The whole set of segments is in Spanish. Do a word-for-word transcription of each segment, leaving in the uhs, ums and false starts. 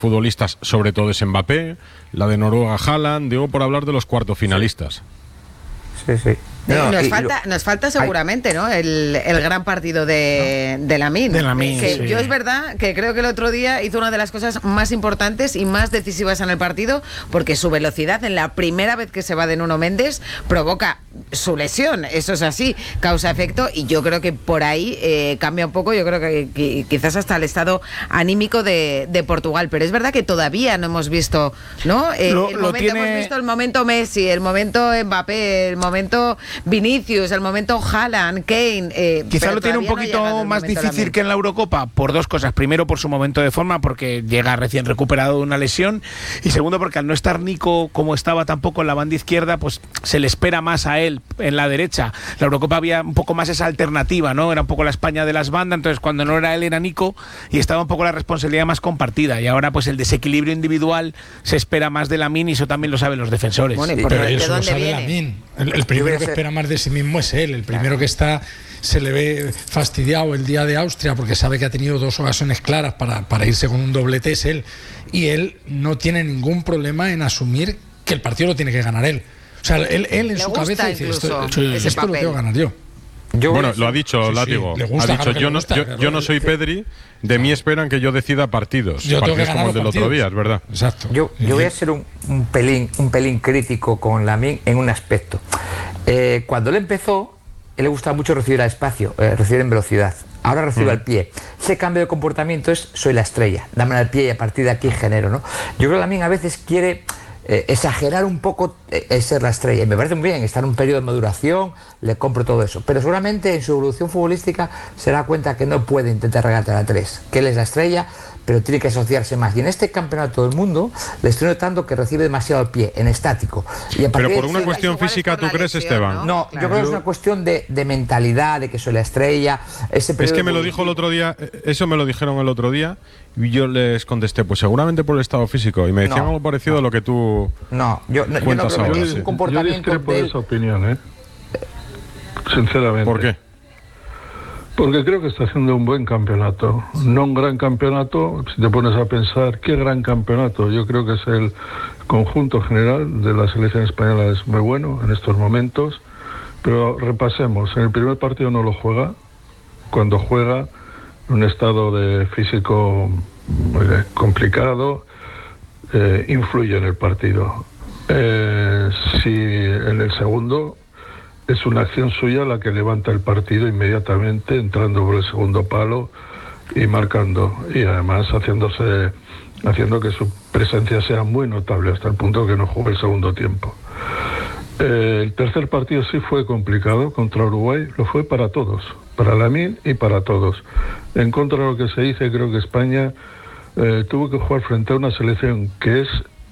futbolistas, sobre todo es Mbappé, la de Noruega Haaland, digo por hablar de los cuartos finalistas. Sí, sí. No, nos, falta, nos falta seguramente, ¿no? El, el gran partido de, de Lamine. De Lamine, que sí. Yo es verdad que creo que el otro día hizo una de las cosas más importantes y más decisivas en el partido, porque su velocidad en la primera vez que se va de Nuno Méndez provoca su lesión. Eso es así, causa-efecto, y yo creo que por ahí eh, cambia un poco, yo creo que, que quizás hasta el estado anímico de, de Portugal. Pero es verdad que todavía no hemos visto, ¿no? Eh, Lo, el lo momento, tiene... hemos visto el momento Messi, el momento Mbappé, el momento Vinicius, el momento Haaland, Kane. Eh, Quizá lo tiene un poquito no más difícil que en la Eurocopa por dos cosas. Primero, por su momento de forma, porque llega recién recuperado de una lesión. Y segundo, porque al no estar Nico como estaba tampoco en la banda izquierda, pues se le espera más a él en la derecha. La Eurocopa había un poco más esa alternativa, ¿no? Era un poco la España de las bandas. Entonces, cuando no era él, era Nico, y estaba un poco la responsabilidad más compartida. Y ahora, pues el desequilibrio individual se espera más de Lamine, y eso también lo saben los defensores. Bueno, Sí, pero eso lo sabe Lamine. El, el primero que espera más de sí mismo es él. El primero que está, se le ve fastidiado el día de Austria porque sabe que ha tenido dos ocasiones claras para, para irse con un doblete, es él. Y él no tiene ningún problema en asumir que el partido lo tiene que ganar él. O sea, él, él en su cabeza dice, esto, esto lo tengo que ganar yo. Yo bueno, lo ha dicho sí, Látigo. Sí, gusta, ha dicho, yo, gusta, no, yo, yo no soy Pedri, de mí esperan que yo decida partidos. Yo partidos tengo que ganar como el del partidos. otro día, es verdad. Exacto. Yo, yo voy a ser un, un, pelín, un pelín crítico con Lamine en un aspecto. Eh, cuando él empezó, él le gustaba mucho recibir al espacio, eh, recibir en velocidad. Ahora recibe mm. al pie. Ese cambio de comportamiento es soy la estrella, dame al pie y a partir de aquí genero, ¿no? Yo creo que Lamine a veces quiere eh, exagerar un poco eh, el ser la estrella. Y me parece muy bien, está en un periodo de maduración, le compro todo eso. Pero seguramente en su evolución futbolística se da cuenta que no puede intentar regatear a tres, que él es la estrella, pero tiene que asociarse más. Y en este campeonato del mundo le estoy notando que recibe demasiado al pie, en estático. Y pero por una cuestión física, ¿tú crees, lesión, Esteban? No, no claro. Yo creo que es una cuestión de, de mentalidad, de que soy la estrella. Ese es que me lo dijo el otro día, eso me lo dijeron el otro día, y yo les contesté, pues seguramente por el estado físico. Y me decían no, algo parecido no. a lo que tú No, yo no, yo no creo ahora. que es un comportamiento. Yo discrepo de esa opinión, ¿eh? Sinceramente. ¿Por qué? Porque creo que está haciendo un buen campeonato, no un gran campeonato. Si te pones a pensar, ¿qué gran campeonato? Yo creo que es el conjunto general de la selección española, es muy bueno en estos momentos, pero repasemos, en el primer partido no lo juega, cuando juega en un estado de físico muy complicado, eh, influye en el partido. Eh, si en el segundo es una acción suya la que levanta el partido inmediatamente, entrando por el segundo palo y marcando, y además haciéndose haciendo que su presencia sea muy notable hasta el punto que no juegue el segundo tiempo. Eh, el tercer partido sí fue complicado contra Uruguay, lo fue para todos, para Lamine y para todos. En contra de lo que se dice, creo que España eh, tuvo que jugar frente a una selección que es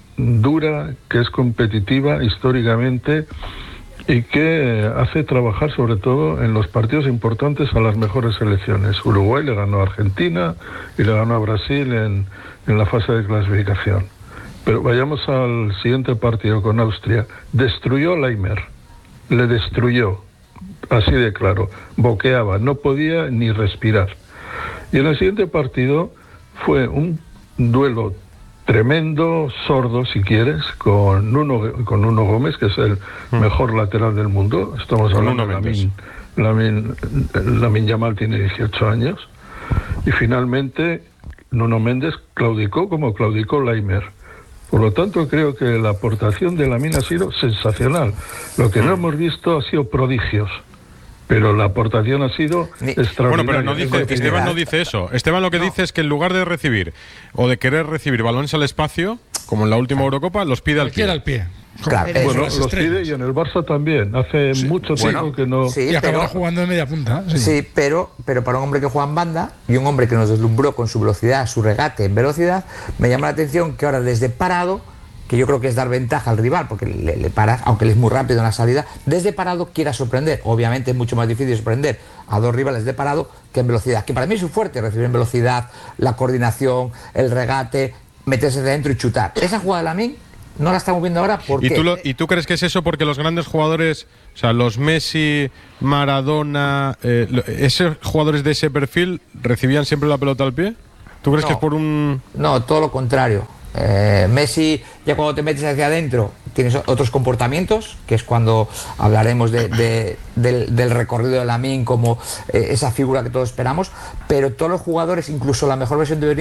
dura, que es competitiva históricamente, y que hace trabajar sobre todo en los partidos importantes a las mejores selecciones. Uruguay le ganó a Argentina y le ganó a Brasil en, en la fase de clasificación. Pero vayamos al siguiente partido con Austria. Destruyó a Laimer, le destruyó, así de claro, boqueaba, no podía ni respirar. Y en el siguiente partido fue un duelo tremendo, sordo si quieres, con Nuno, con Nuno Gómez, que es el mejor lateral del mundo. Estamos hablando de Lamine, Lamine, Lamine Yamal tiene dieciocho años, y finalmente Nuno Méndez claudicó como claudicó Laimer. Por lo tanto, creo que la aportación de Lamine ha sido sensacional. Lo que no hemos visto ha sido prodigios, pero la aportación ha sido extraordinaria. Bueno, pero no dice, Esteban no dice eso. Esteban lo que no. dice es que en lugar de recibir o de querer recibir balones al espacio, como en la última Eurocopa, los pide al pie. al pie. Claro, bueno, los pide, y en el Barça también. Hace sí. mucho tiempo bueno, que no... Sí, y acabará pero, jugando de media punta. Sí, sí pero, pero para un hombre que juega en banda y un hombre que nos deslumbró con su velocidad, su regate en velocidad, me llama la atención que ahora desde parado, que yo creo que es dar ventaja al rival, porque le, le paras, aunque él es muy rápido en la salida, desde parado quiera sorprender. Obviamente es mucho más difícil sorprender a dos rivales de parado que en velocidad, que para mí es su fuerte, recibir en velocidad, la coordinación, el regate, meterse dentro y chutar. Esa jugada de Lamine no la estamos viendo ahora porque... ¿Y tú, lo, ¿Y tú crees que es eso porque los grandes jugadores, o sea, los Messi, Maradona, eh, esos jugadores de ese perfil recibían siempre la pelota al pie? ¿Tú crees no, que es por un...? No, todo lo contrario. Eh, Messi, ya cuando te metes hacia adentro, tienes otros comportamientos, que es cuando hablaremos de, de, del, del recorrido de Lamine como eh, esa figura que todos esperamos, pero todos los jugadores, incluso la mejor versión de